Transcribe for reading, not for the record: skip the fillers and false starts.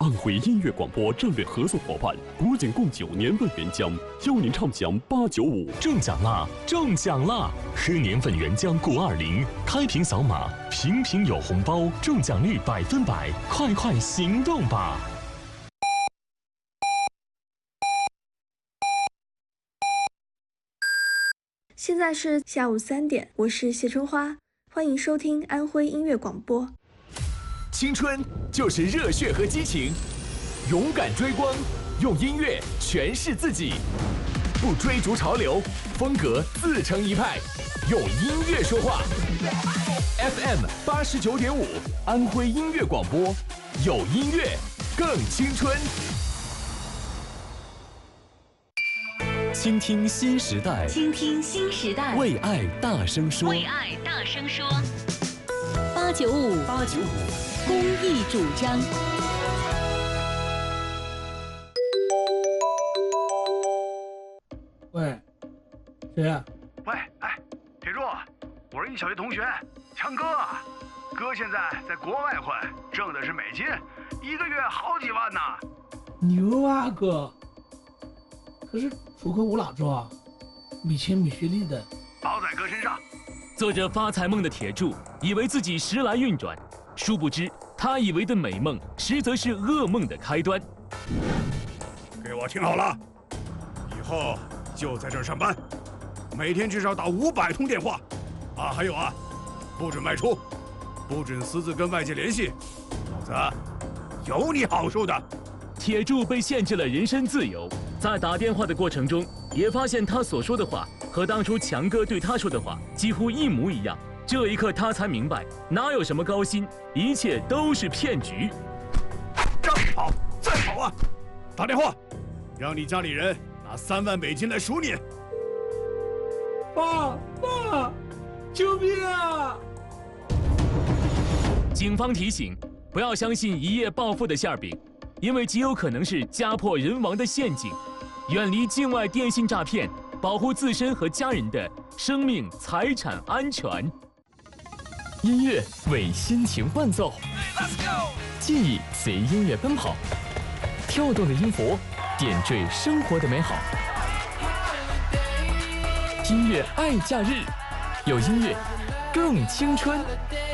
安徽音乐广播战略合作伙伴，国景共酒年份原浆，邀您畅享895。 中奖啦！中奖啦！喝年份原浆920，开瓶扫码，瓶瓶有红包，中奖率100%，快快行动吧！ 现在是下午3点，我是谢春花，欢迎收听安徽音乐广播。 青春就是热血和激情，勇敢追光，用音乐诠释自己，不追逐潮流，风格自成一派，用音乐说话。FM 89.5，安徽音乐广播，有音乐更青春。 倾听新时代， 倾听新时代， 为爱大声说， 为爱大声说。895公益主张。 喂，谁呀？ 喂，哎，铁柱，我是一小学同学，强哥。哥现在在国外混，挣的是美金，1个月好几万呢。 牛啊哥！可是出口我哪知道啊？没钱没学历的。 包在哥身上。 做着发财梦的铁柱，以为自己时来运转，殊不知他以为的美梦，实则是噩梦的开端。 给我听好了，以后就在这儿上班，每天至少打500通电话，啊，还有啊，不准外出，不准私自跟外界联系，否则有你好受的。 铁柱被限制了人身自由，在打电话的过程中，也发现他所说的话和当初强哥对他说的话几乎一模一样。这一刻，他才明白，哪有什么高薪，一切都是骗局。 再跑，再跑啊！打电话，让你家里人拿3万美金来赎你。 爸，救命啊！ 警方提醒，不要相信一夜暴富的馅饼，因为极有可能是家破人亡的陷阱。远离境外电信诈骗，保护自身和家人的生命财产安全。 音乐为心情伴奏，记忆随音乐奔跑，跳动的音符点缀生活的美好。音乐爱假日，有音乐更青春。